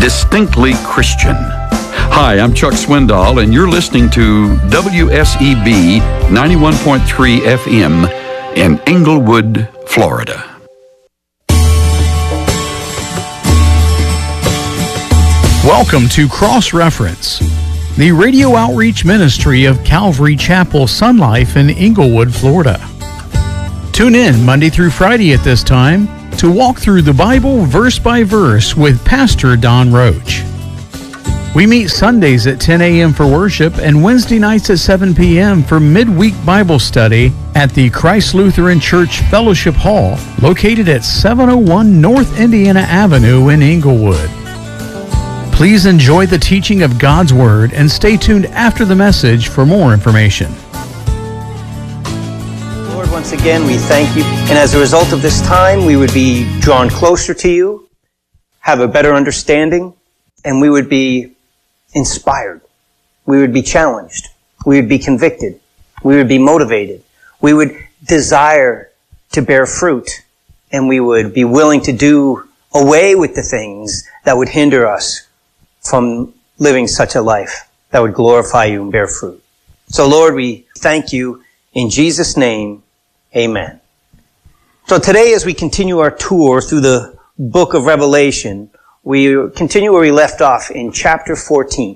Distinctly Christian. Hi, I'm Chuck Swindoll, and you're listening to WSEB 91.3 FM in Englewood, Florida. Welcome to Cross Reference, the radio outreach ministry of Calvary Chapel Sun Life in Englewood, Florida. Tune in Monday through Friday at this time to walk through the Bible verse by verse with Pastor Don Roach. We meet Sundays at 10 a.m. for worship and Wednesday nights at 7 p.m. for midweek Bible study at the Christ Lutheran Church Fellowship Hall, located at 701 North Indiana Avenue in Englewood. Please enjoy the teaching of God's Word and stay tuned after the message for more information. Lord, once again, we thank you. And as a result of this time, we would be drawn closer to you, have a better understanding, and we would be inspired. We would be challenged. We would be convicted. We would be motivated. We would desire to bear fruit, and we would be willing to do away with the things that would hinder us from living such a life that would glorify you and bear fruit. So Lord, we thank you in Jesus' name. Amen. So today, as we continue our tour through the book of Revelation, we continue where we left off in chapter 14.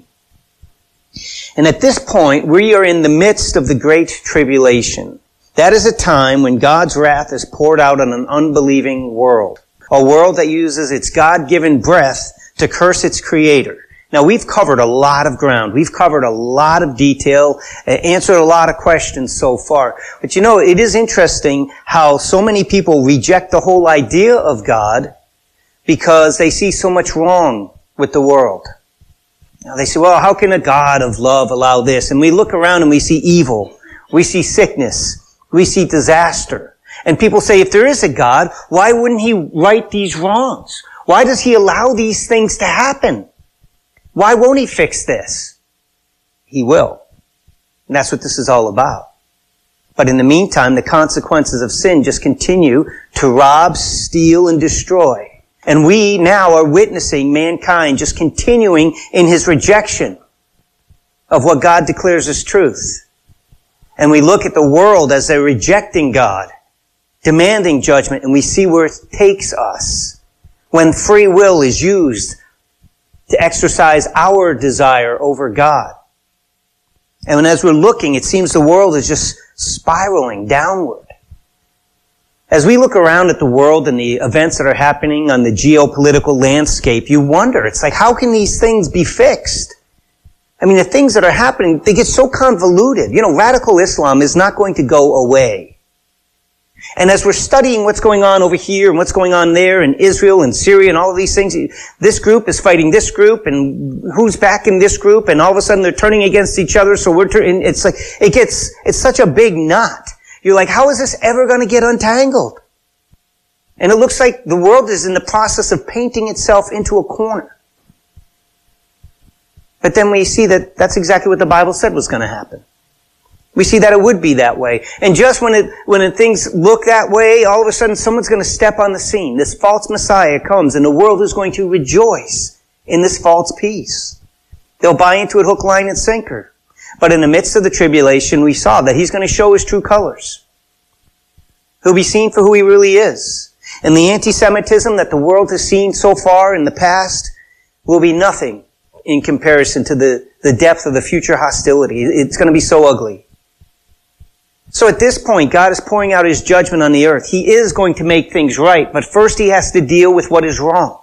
And at this point, we are in the midst of the Great Tribulation. That is a time when God's wrath is poured out on an unbelieving world. A world that uses its God-given breath to curse its creator. Now, we've covered a lot of ground. We've covered a lot of detail, answered a lot of questions so far. But you know, it is interesting how so many people reject the whole idea of God because they see so much wrong with the world. Now, they say, well, how can a God of love allow this? And we look around and we see evil. We see sickness. We see disaster. And people say, if there is a God, why wouldn't he right these wrongs? Why does he allow these things to happen? Why won't he fix this? He will. And that's what this is all about. But in the meantime, the consequences of sin just continue to rob, steal, and destroy. And we now are witnessing mankind just continuing in his rejection of what God declares as truth. And we look at the world as they're rejecting God, demanding judgment, and we see where it takes us when free will is used to exercise our desire over God. And as we're looking, it seems the world is just spiraling downward. As we look around at the world and the events that are happening on the geopolitical landscape, you wonder, it's like, how can these things be fixed? I mean, the things that are happening, they get so convoluted. You know, radical Islam is not going to go away. And as we're studying what's going on over here and what's going on there in Israel and Syria and all of these things, this group is fighting this group and who's back in this group, and all of a sudden they're turning against each other, so it's like, it's such a big knot. You're like, how is this ever going to get untangled? And it looks like the world is in the process of painting itself into a corner. But then we see that that's exactly what the Bible said was going to happen. We see that it would be that way. And just when things look that way, all of a sudden someone's going to step on the scene. This false Messiah comes, and the world is going to rejoice in this false peace. They'll buy into it hook, line, and sinker. But in the midst of the tribulation, we saw that he's going to show his true colors. He'll be seen for who he really is. And the anti-Semitism that the world has seen so far in the past will be nothing in comparison to the depth of the future hostility. It's going to be so ugly. So at this point, God is pouring out his judgment on the earth. He is going to make things right, but first he has to deal with what is wrong.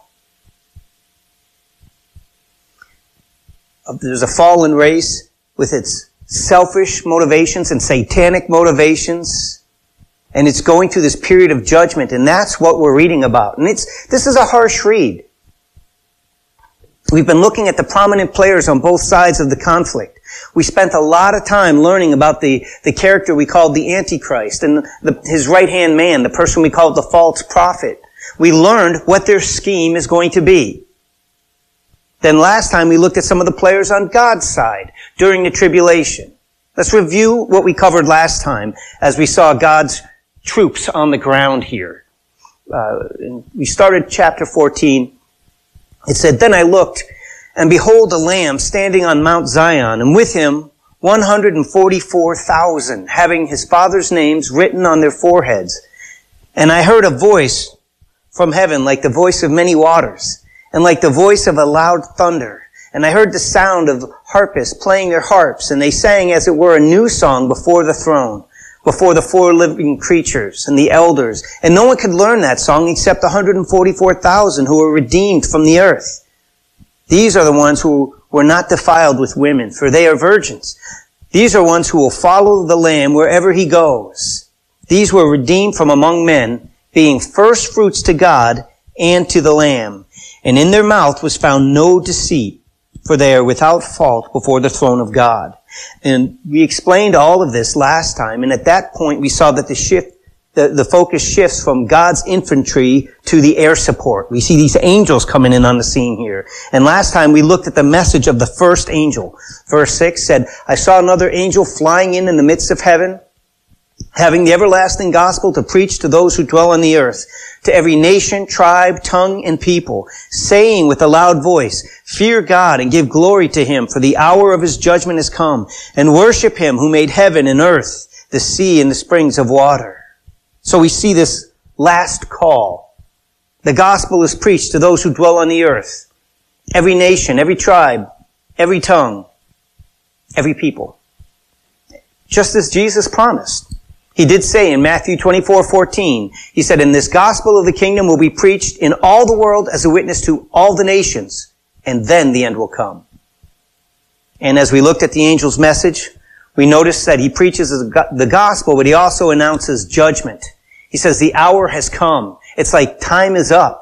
There's a fallen race with its selfish motivations and satanic motivations, and it's going through this period of judgment, and that's what we're reading about. And this is a harsh read. We've been looking at the prominent players on both sides of the conflict. We spent a lot of time learning about the character we called the Antichrist and his right-hand man, the person we called the false prophet. We learned what their scheme is going to be. Then last time we looked at some of the players on God's side during the tribulation. Let's review what we covered last time as we saw God's troops on the ground here. We started chapter 14 It said, "Then I looked, and behold a Lamb standing on Mount Zion, and with him 144,000, having his Father's names written on their foreheads. And I heard a voice from heaven like the voice of many waters, and like the voice of a loud thunder. And I heard the sound of harpists playing their harps, and they sang as it were a new song before the throne, before the four living creatures and the elders. And no one could learn that song except 144,000 who were redeemed from the earth. These are the ones who were not defiled with women, for they are virgins. These are ones who will follow the Lamb wherever he goes. These were redeemed from among men, being first fruits to God and to the Lamb. And in their mouth was found no deceit, for they are without fault before the throne of God." And we explained all of this last time, and at that point we saw that the focus shifts from God's infantry to the air support. We see these angels coming in on the scene here. And last time we looked at the message of the first angel. Verse 6 said, "I saw another angel flying in the midst of heaven, having the everlasting gospel to preach to those who dwell on the earth, to every nation, tribe, tongue, and people, saying with a loud voice, 'Fear God and give glory to him, for the hour of his judgment is come, and worship him who made heaven and earth, the sea and the springs of water.'" So we see this last call. The gospel is preached to those who dwell on the earth, every nation, every tribe, every tongue, every people. Just as Jesus promised. He did say in Matthew 24:14, he said, "And this gospel of the kingdom will be preached in all the world as a witness to all the nations, and then the end will come." And as we looked at the angel's message, we noticed that he preaches the gospel, but he also announces judgment. He says the hour has come. It's like time is up.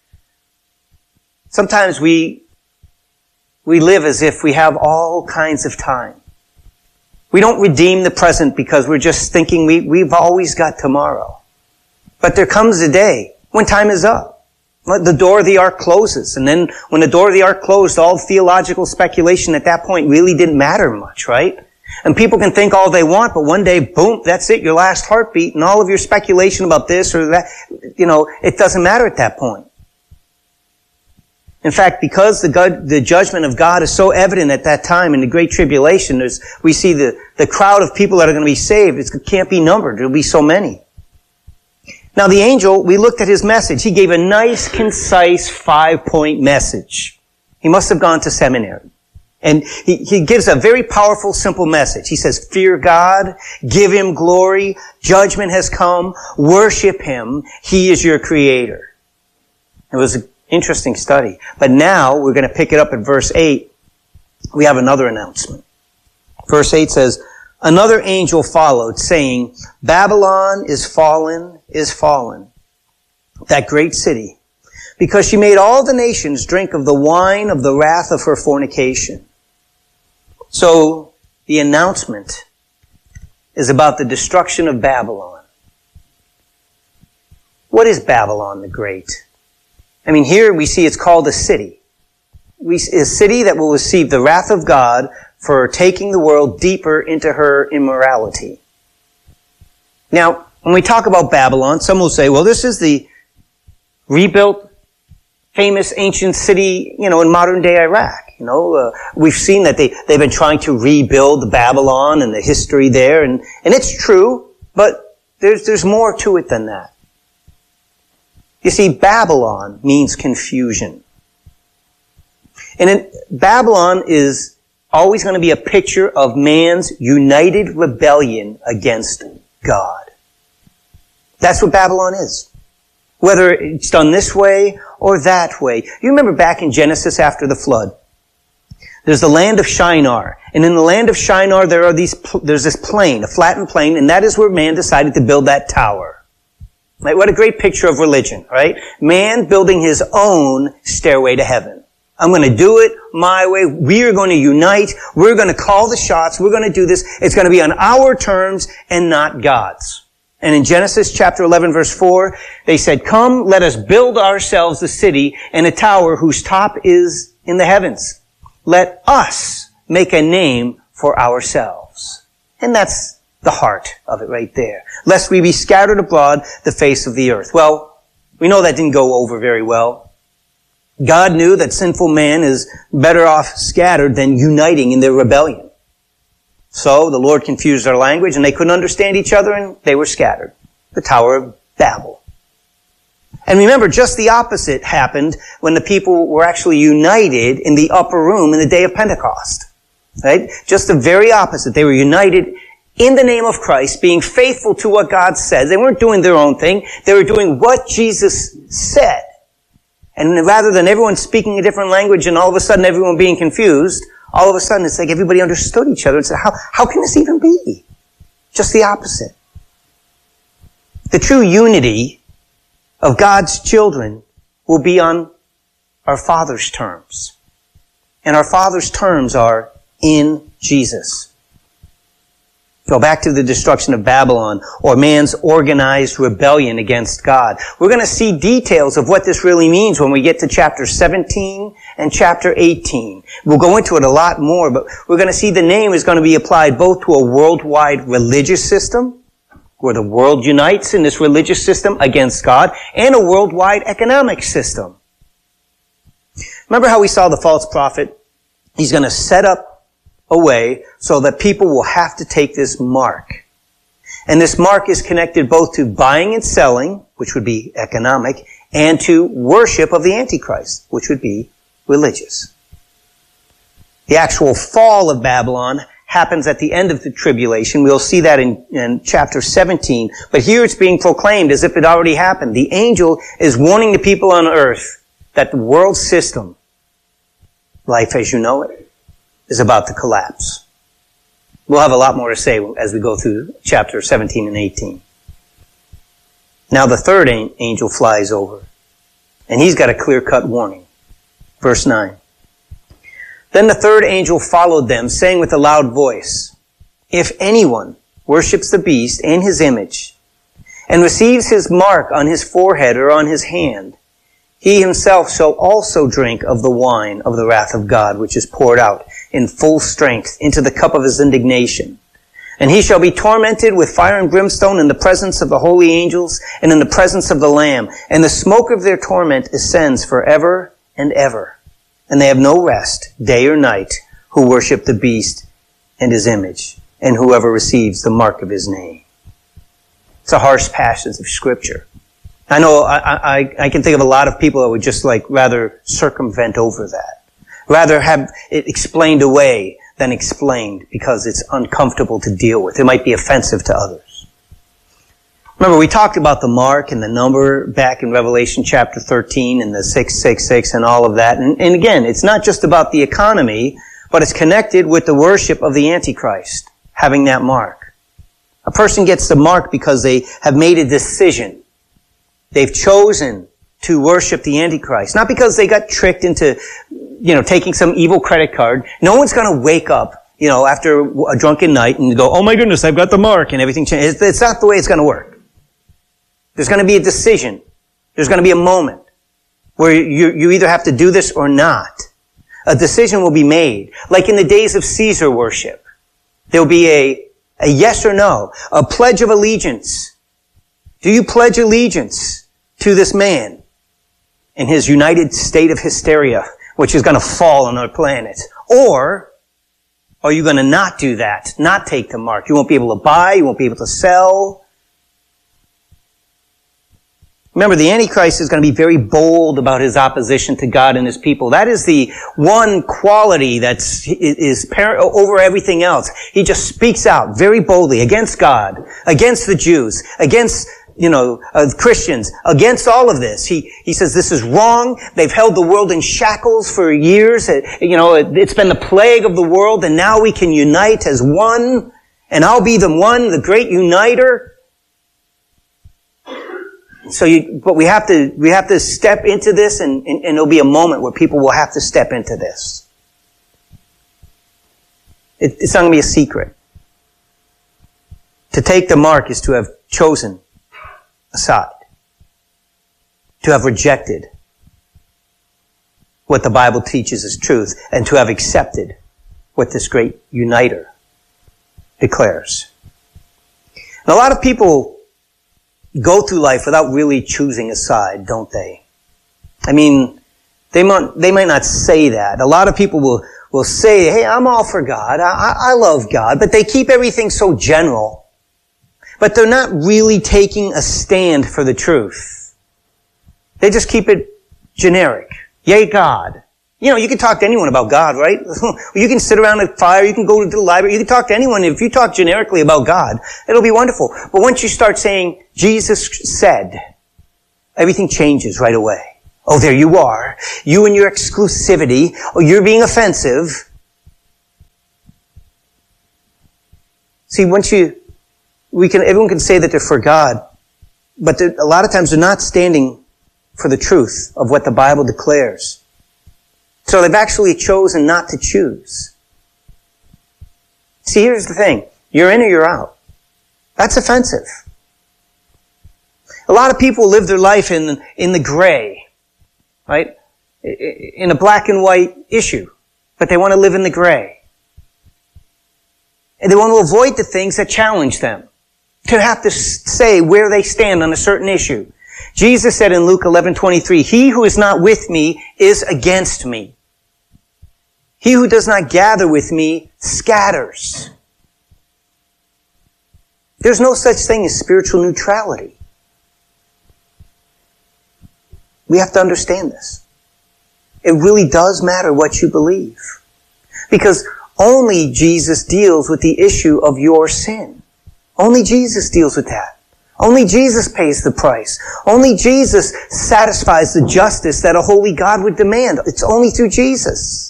Sometimes we live as if we have all kinds of time. We don't redeem the present because we're just thinking we've always got tomorrow. But there comes a day when time is up. The door of the ark closes. And then when the door of the ark closed, all theological speculation at that point really didn't matter much, right? And people can think all they want, but one day, boom, that's it, your last heartbeat, and all of your speculation about this or that, it doesn't matter at that point. In fact, because the judgment of God is so evident at that time in the Great Tribulation, we see the crowd of people that are going to be saved. It can't be numbered. There'll be so many. Now the angel, we looked at his message. He gave a nice, concise 5-point message. He must have gone to seminary. And he gives a very powerful, simple message. He says, "Fear God, give him glory, judgment has come, worship him, he is your creator." It was an interesting study. But now we're going to pick it up at verse 8. We have another announcement. Verse 8 says, "Another angel followed, saying, 'Babylon is fallen, that great city, because she made all the nations drink of the wine of the wrath of her fornication.'" So the announcement is about the destruction of Babylon. What is Babylon the Great? I mean, here we see it's called a city. A city that will receive the wrath of God for taking the world deeper into her immorality. Now, when we talk about Babylon, some will say, well, this is the rebuilt, famous ancient city, in modern day Iraq. We've seen that they've been trying to rebuild Babylon and the history there, and it's true, but there's more to it than that. You see, Babylon means confusion. And Babylon is always going to be a picture of man's united rebellion against God. That's what Babylon is. Whether it's done this way or that way. You remember back in Genesis after the flood. There's the land of Shinar. And in the land of Shinar there's this plain, a flattened plain, and that is where man decided to build that tower. Right? What a great picture of religion, right? Man building his own stairway to heaven. I'm going to do it my way. We are going to unite. We're going to call the shots. We're going to do this. It's going to be on our terms and not God's. And in Genesis chapter 11 verse 4, they said, "Come, let us build ourselves a city and a tower whose top is in the heavens. Let us make a name for ourselves." And that's the heart of it right there. "Lest we be scattered abroad the face of the earth." Well, we know that didn't go over very well. God knew that sinful man is better off scattered than uniting in their rebellion. So the Lord confused their language and they couldn't understand each other and they were scattered. The Tower of Babel. And remember, just the opposite happened when the people were actually united in the upper room in the day of Pentecost. Right? Just the very opposite. They were united in the name of Christ, being faithful to what God said. They weren't doing their own thing. They were doing what Jesus said. And rather than everyone speaking a different language and all of a sudden everyone being confused, all of a sudden it's like everybody understood each other and said, how can this even be? Just the opposite. The true unity of God's children will be on our Father's terms. And our Father's terms are in Jesus. Go back to the destruction of Babylon or man's organized rebellion against God. We're going to see details of what this really means when we get to chapter 17 and chapter 18. We'll go into it a lot more, but we're going to see the name is going to be applied both to a worldwide religious system, where the world unites in this religious system against God, and a worldwide economic system. Remember how we saw the false prophet? He's going to set up a way so that people will have to take this mark. And this mark is connected both to buying and selling, which would be economic, and to worship of the Antichrist, which would be religious. The actual fall of Babylon happens at the end of the tribulation. We'll see that in chapter 17. But here it's being proclaimed as if it already happened. The angel is warning the people on earth that the world system, life as you know it, is about to collapse. We'll have a lot more to say as we go through chapter 17 and 18. Now the third angel flies over, and he's got a clear-cut warning. Verse 9. Then the third angel followed them, saying with a loud voice, "If anyone worships the beast and his image, and receives his mark on his forehead or on his hand, he himself shall also drink of the wine of the wrath of God, which is poured out in full strength into the cup of his indignation. And he shall be tormented with fire and brimstone in the presence of the holy angels and in the presence of the Lamb. And the smoke of their torment ascends forever and ever. And they have no rest, day or night, who worship the beast and his image, and whoever receives the mark of his name." It's a harsh passage of Scripture. I know I can think of a lot of people that would just rather circumvent over that. Rather have it explained away than explained because it's uncomfortable to deal with. It might be offensive to others. Remember, we talked about the mark and the number back in Revelation chapter 13 and the 666 and all of that. And again, it's not just about the economy, but it's connected with the worship of the Antichrist, having that mark. A person gets the mark because they have made a decision. They've chosen to worship the Antichrist. Not because they got tricked into, taking some evil credit card. No one's going to wake up, after a drunken night and go, "Oh my goodness, I've got the mark," and everything changed. It's not the way it's going to work. There's going to be a decision. There's going to be a moment where you either have to do this or not. A decision will be made. Like in the days of Caesar worship. There'll be a yes or no, a pledge of allegiance. Do you pledge allegiance to this man in his united state of hysteria, which is going to fall on our planet? Or are you going to not do that, not take the mark? You won't be able to buy, you won't be able to sell. Remember, the Antichrist is going to be very bold about his opposition to God and his people. That is the one quality is over everything else. He just speaks out very boldly against God, against the Jews, against Christians, against all of this. He says this is wrong. They've held the world in shackles for years. It's been the plague of the world, and now we can unite as one, and I'll be the one, the great uniter. But we have to step into this, and there'll be a moment where people will have to step into this. It's not going to be a secret. To take the mark is to have chosen aside, to have rejected what the Bible teaches as truth, and to have accepted what this great uniter declares. And a lot of people go through life without really choosing a side, don't they? I mean, They might not say that. A lot of people will say, hey, I'm all for God. I love God. But they keep everything so general. But they're not really taking a stand for the truth. They just keep it generic. Yay, God. You know, you can talk to anyone about God, right? You can sit around a fire, you can go to the library, you can talk to anyone. If you talk generically about God, it'll be wonderful. But once you start saying, Jesus said, everything changes right away. Oh, there you are. You and your exclusivity. Oh, you're being offensive. See, everyone can say that they're for God, but a lot of times they're not standing for the truth of what the Bible declares. So they've actually chosen not to choose. See, here's the thing. You're in or you're out. That's offensive. A lot of people live their life in the gray, right? In a black and white issue. But they want to live in the gray. And they want to avoid the things that challenge them. To have to say where they stand on a certain issue. Jesus said in Luke 11:23, he who is not with me is against me. He who does not gather with me scatters. There's no such thing as spiritual neutrality. We have to understand this. It really does matter what you believe. Because only Jesus deals with the issue of your sin. Only Jesus deals with that. Only Jesus pays the price. Only Jesus satisfies the justice that a holy God would demand. It's only through Jesus.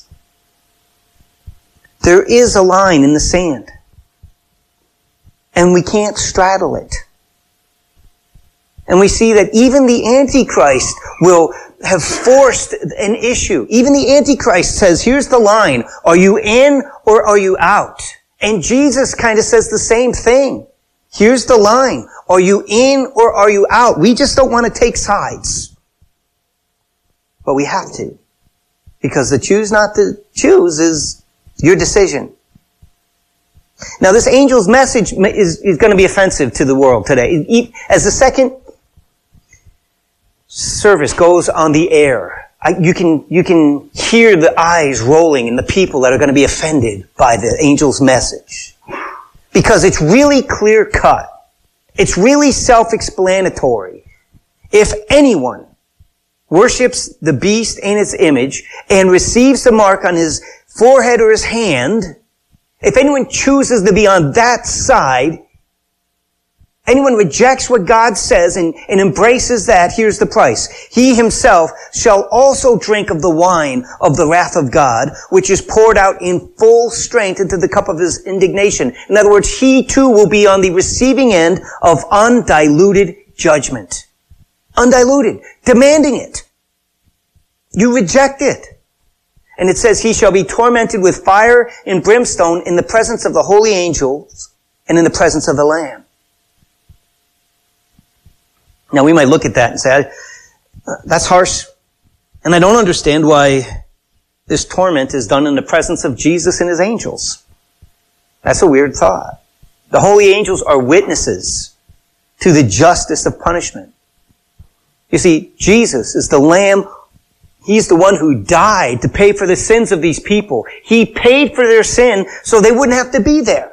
There is a line in the sand. And we can't straddle it. And we see that even the Antichrist will have forced an issue. Even the Antichrist says, here's the line. Are you in or are you out? And Jesus kind of says the same thing. Here's the line. Are you in or are you out? We just don't want to take sides. But we have to. Because to choose not to choose is your decision. Now this angel's message is going to be offensive to the world today. As the second service goes on the air, you can hear the eyes rolling in the people that are going to be offended by the angel's message. Because it's really clear cut. It's really self-explanatory. If anyone worships the beast and its image and receives the mark on his forehead or his hand, if anyone chooses to be on that side, anyone rejects what God says and embraces that, here's the price. He himself shall also drink of the wine of the wrath of God, which is poured out in full strength into the cup of his indignation. In other words, he too will be on the receiving end of undiluted judgment. Undiluted. Demanding it. You reject it. And it says, he shall be tormented with fire and brimstone in the presence of the holy angels and in the presence of the Lamb. Now we might look at that and say, that's harsh. And I don't understand why this torment is done in the presence of Jesus and his angels. That's a weird thought. The holy angels are witnesses to the justice of punishment. You see, Jesus is the Lamb. He's the one who died to pay for the sins of these people. He paid for their sin so they wouldn't have to be there.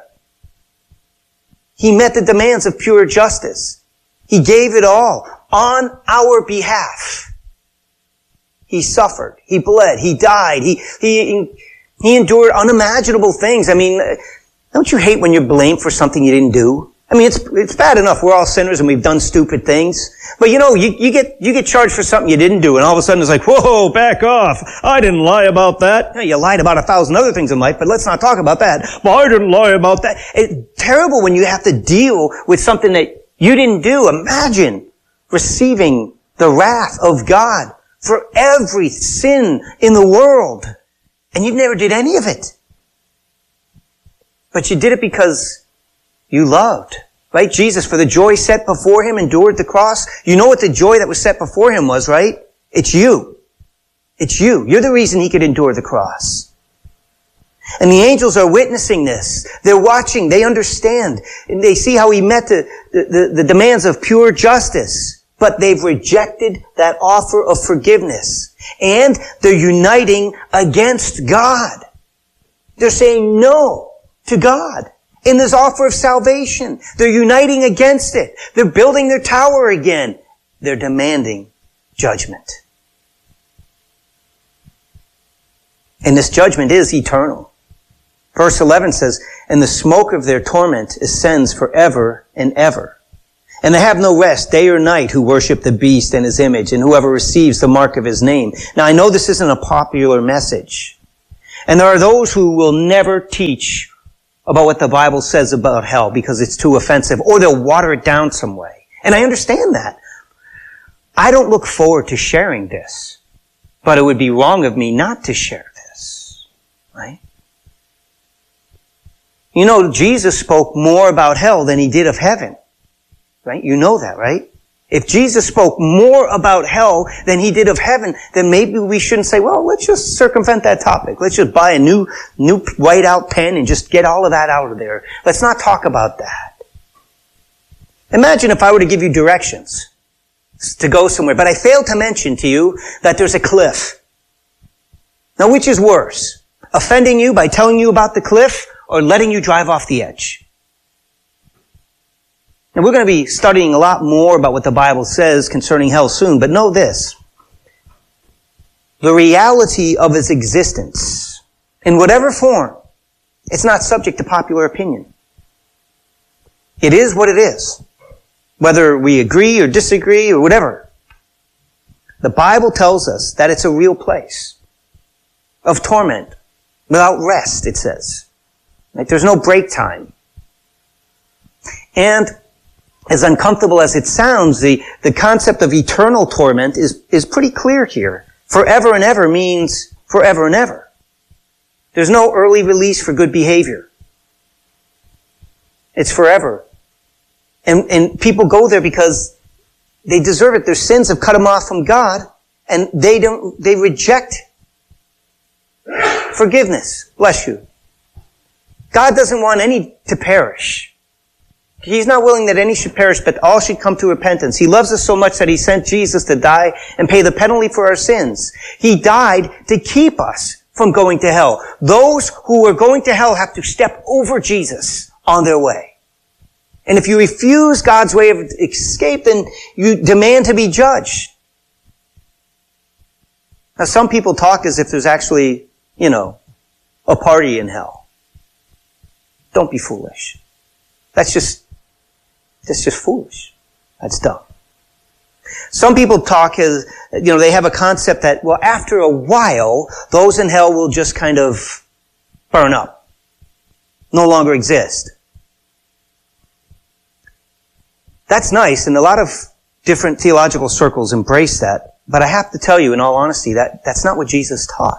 He met the demands of pure justice. He gave it all on our behalf. He suffered. He bled. He died. He endured unimaginable things. I mean, don't you hate when you're blamed for something you didn't do? I mean, it's bad enough we're all sinners and we've done stupid things. But you know, you get charged for something you didn't do, and all of a sudden it's like, whoa, back off. I didn't lie about that. No, you lied about 1,000 other things in life, but let's not talk about that. Well, I didn't lie about that. It's terrible when you have to deal with something that you didn't do. Imagine receiving the wrath of God for every sin in the world, and you never did any of it. But you did it because you loved, right? Jesus, for the joy set before him, endured the cross. You know what the joy that was set before him was, right? It's you. It's you. You're the reason he could endure the cross. And the angels are witnessing this. They're watching. They understand. And they see how he met the demands of pure justice. But they've rejected that offer of forgiveness. And they're uniting against God. They're saying no to God in this offer of salvation. They're uniting against it. They're building their tower again. They're demanding judgment. And this judgment is eternal. Verse 11 says, and the smoke of their torment ascends forever and ever. And they have no rest day or night who worship the beast and his image and whoever receives the mark of his name. Now I know this isn't a popular message. And there are those who will never teach about what the Bible says about hell because it's too offensive, or they'll water it down some way. And I understand that. I don't look forward to sharing this, but it would be wrong of me not to share this, right? You know, Jesus spoke more about hell than he did of heaven, right? You know that, right? If Jesus spoke more about hell than he did of heaven, then maybe we shouldn't say, well, let's just circumvent that topic. Let's just buy a new white-out pen and just get all of that out of there. Let's not talk about that. Imagine if I were to give you directions to go somewhere, but I failed to mention to you that there's a cliff. Now, which is worse? Offending you by telling you about the cliff or letting you drive off the edge? And we're going to be studying a lot more about what the Bible says concerning hell soon, but know this. The reality of its existence, in whatever form, it's not subject to popular opinion. It is what it is. Whether we agree or disagree or whatever. The Bible tells us that it's a real place of torment, without rest, it says. Like there's no break time. And as uncomfortable as it sounds, the concept of eternal torment is pretty clear here. Forever and ever means forever and ever. There's no early release for good behavior. It's forever. And people go there because they deserve it. Their sins have cut them off from God, and they reject forgiveness. Bless you. God doesn't want any to perish. He's not willing that any should perish, but all should come to repentance. He loves us so much that he sent Jesus to die and pay the penalty for our sins. He died to keep us from going to hell. Those who are going to hell have to step over Jesus on their way. And if you refuse God's way of escape, then you demand to be judged. Now, some people talk as if there's actually, a party in hell. Don't be foolish. That's just foolish. That's dumb. Some people talk as, they have a concept that, well, after a while, those in hell will just kind of burn up. No longer exist. That's nice, and a lot of different theological circles embrace that. But I have to tell you, in all honesty, that's not what Jesus taught.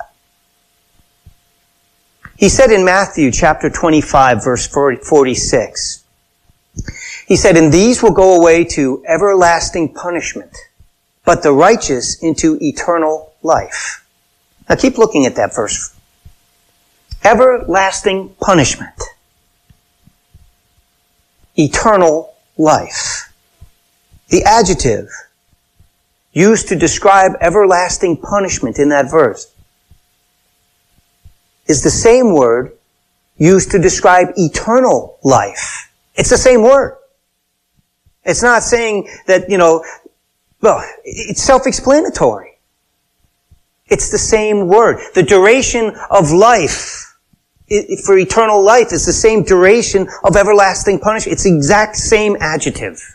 He said in Matthew chapter 25, verse 46, he said, and these will go away to everlasting punishment, but the righteous into eternal life. Now keep looking at that verse. Everlasting punishment. Eternal life. The adjective used to describe everlasting punishment in that verse is the same word used to describe eternal life. It's the same word. It's not saying that, it's self-explanatory. It's the same word. The duration of life for eternal life is the same duration of everlasting punishment. It's the exact same adjective.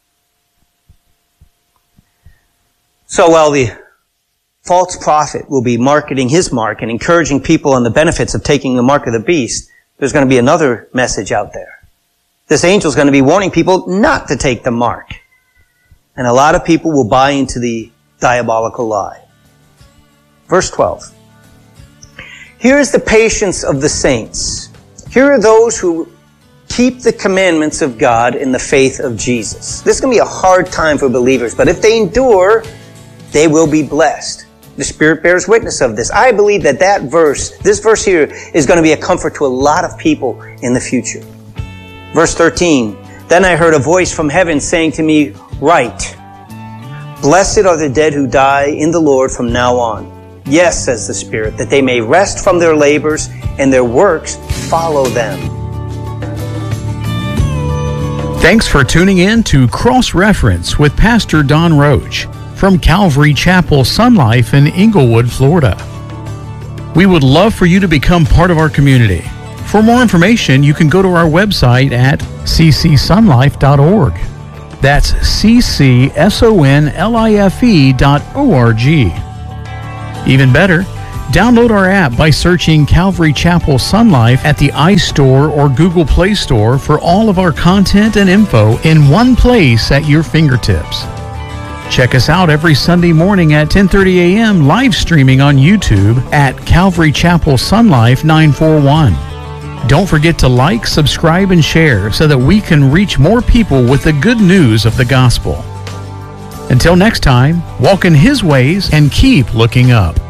So while the false prophet will be marketing his mark and encouraging people on the benefits of taking the mark of the beast, there's going to be another message out there. This angel is going to be warning people not to take the mark. And a lot of people will buy into the diabolical lie. Verse 12. Here is the patience of the saints. Here are those who keep the commandments of God in the faith of Jesus. This is going to be a hard time for believers, but if they endure, they will be blessed. The Spirit bears witness of this. I believe that this verse here is going to be a comfort to a lot of people in the future. Verse 13, then I heard a voice from heaven saying to me, write, Blessed are the dead who die in the Lord from now on. Yes, says the Spirit, that they may rest from their labors and their works follow them. Thanks for tuning in to Cross Reference with Pastor Don Roach from Calvary Chapel Sun Life in Inglewood, Florida. We would love for you to become part of our community. For more information, you can go to our website at ccsunlife.org. That's ccsonlife.org. Even better, download our app by searching Calvary Chapel Sun Life at the iStore or Google Play Store for all of our content and info in one place at your fingertips. Check us out every Sunday morning at 10:30 a.m. live streaming on YouTube at Calvary Chapel Sun Life 941. Don't forget to like, subscribe, and share so that we can reach more people with the good news of the gospel. Until next time, walk in His ways and keep looking up.